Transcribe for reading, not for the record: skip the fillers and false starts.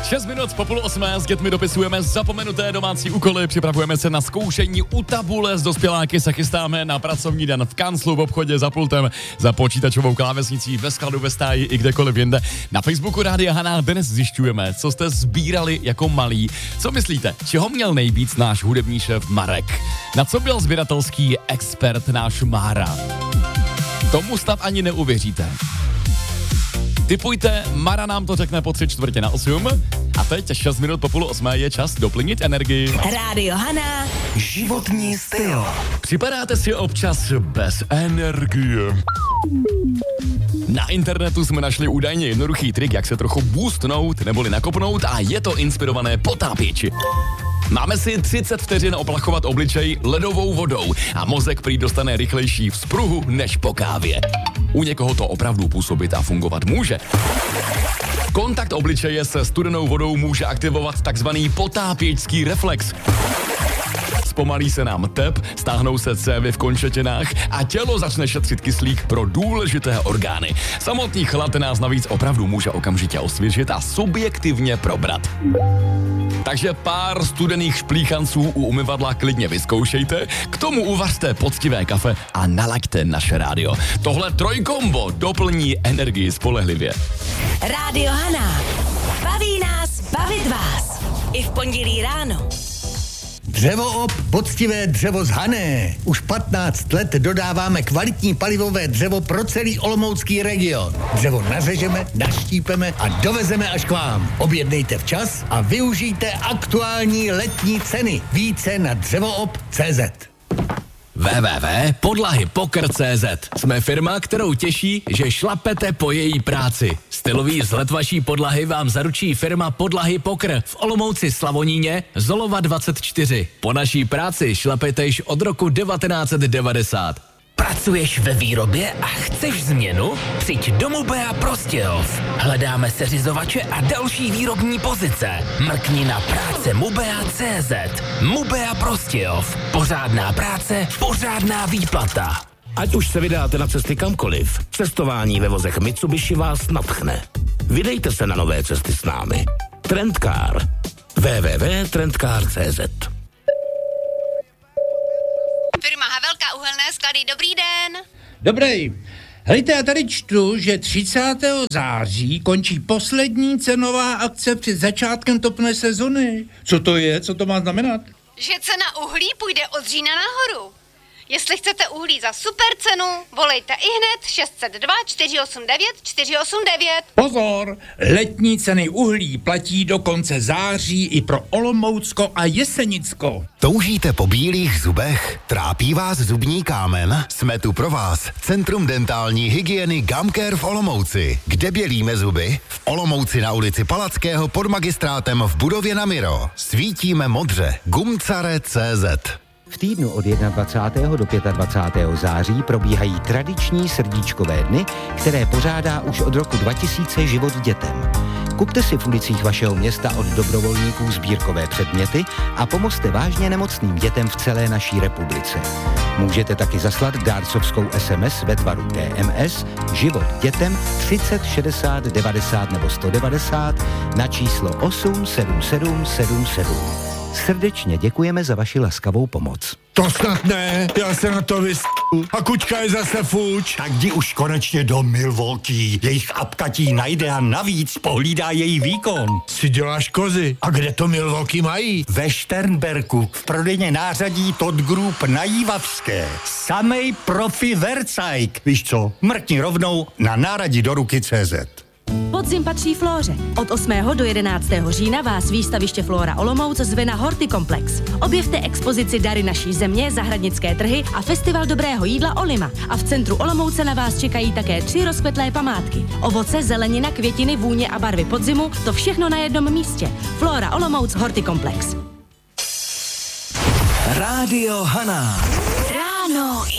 6 minut po 7:30 s dětmi dopisujeme zapomenuté domácí úkoly, připravujeme se na zkoušení u tabule, s dospěláky se chystáme na pracovní den v kanclu, v obchodě, za pultem, za počítačovou klávesnicí, ve skladu, ve stáji i kdekoliv jinde. Na Facebooku Rádia Hana dnes zjišťujeme, co jste sbírali jako malí. Co myslíte, čeho měl nejvíc náš hudební šéf Marek? Na co byl sběratelský expert náš Mára? Tomu snad ani neuvěříte. Tipujte, Mara nám to řekne po 7:45 a teď 6 minut po 7:30 je čas doplnit energii. Rádio Hana. Životní styl. Připadáte si občas bez energie? Na internetu jsme našli údajně jednoduchý trik, jak se trochu boostnout neboli nakopnout a je to inspirované potápěči. Máme si 30 vteřin oplachovat obličej ledovou vodou a mozek prý dostane rychlejší vzpruhu než po kávě. U někoho to opravdu působit a fungovat může. Kontakt obličeje se studenou vodou může aktivovat takzvaný potápěčský reflex. Zpomalí se nám tep, stáhnou se cévy v končetinách a tělo začne šetřit kyslík pro důležité orgány. Samotný chlad nás navíc opravdu může okamžitě osvěžit a subjektivně probrat. Takže pár studených šplíchanců u umyvadla klidně vyzkoušejte, k tomu uvařte poctivé kafe a nalaďte naše rádio. Tohle trojkombo doplní energii spolehlivě. Rádio Hana. Baví nás, bavit vás. I v pondělí ráno. Dřevoop, poctivé dřevo z Hané. Už 15 let dodáváme kvalitní palivové dřevo pro celý olomoucký region. Dřevo nařežeme, naštípeme a dovezeme až k vám. Objednejte včas a využijte aktuální letní ceny. Více na dřevoop.cz. www.podlahypokr.cz. Jsme firma, kterou těší, že šlapete po její práci. Stylový vzhled vaší podlahy vám zaručí firma Podlahy Pokr v Olomouci Slavoníně, Zolova 24. Po naší práci šlapete již od roku 1990. Pracuješ ve výrobě a chceš změnu? Přijď do Mubea Prostějov. Hledáme seřizovače a další výrobní pozice. Mrkni na práce Mubea.cz. Mubea Prostějov. Pořádná práce, pořádná výplata. Ať už se vydáte na cesty kamkoliv, cestování ve vozech Mitsubishi vás nadchne. Vydejte se na nové cesty s námi. Trendcar. www.trendcar.cz. Firma Havelka uhelné sklady, dobrý den. Dobrý. Hejte, já tady čtu, že 30. září končí poslední cenová akce před začátkem topné sezony. Co to je? Co to má znamenat? Že cena uhlí půjde od října nahoru. Jestli chcete uhlí za super cenu, volejte ihned 602 489 489. Pozor, letní ceny uhlí platí do konce září i pro Olomoucko a Jesenicko. Toužíte po bílých zubech? Trápí vás zubní kámen? Jsme tu pro vás. Centrum dentální hygieny Gumcare v Olomouci. Kde bělíme zuby? V Olomouci na ulici Palackého pod magistrátem v budově na Miro. Svítíme modře. Gumcare.cz. V týdnu od 21. do 25. září probíhají tradiční srdíčkové dny, které pořádá už od roku 2000 Život dětem. Kupte si v ulicích vašeho města od dobrovolníků sbírkové předměty a pomozte vážně nemocným dětem v celé naší republice. Můžete taky zaslat dárcovskou SMS ve tvaru DMS Život dětem 30 60 90 nebo 190 na číslo 87777. Srdečně děkujeme za vaši laskavou pomoc. To snad ne, já se na to a kučka je zase fuč. Tak jdi už konečně do Milwaukee. Jejich apka ti najde a navíc pohlídá její výkon. Si děláš kozy. A kde to Milwaukee mají? Ve Šternberku v prodejně nářadí Todd Group na Jívavské. Samej profi Vercajk. Víš co, mrkni rovnou na náradí do ruky.cz. Podzim patří Flóře. Od 8. do 11. října vás výstaviště Flóra Olomouc zve na Hortikomplex. Objevte expozici Dary naší země, zahradnické trhy a festival dobrého jídla Olima. A v centru Olomouce na vás čekají také 3 rozkvetlé památky. Ovoce, zelenina, květiny, vůně a barvy podzimu, to všechno na jednom místě. Flóra Olomouc Hortikomplex. Rádio Hana. Ráno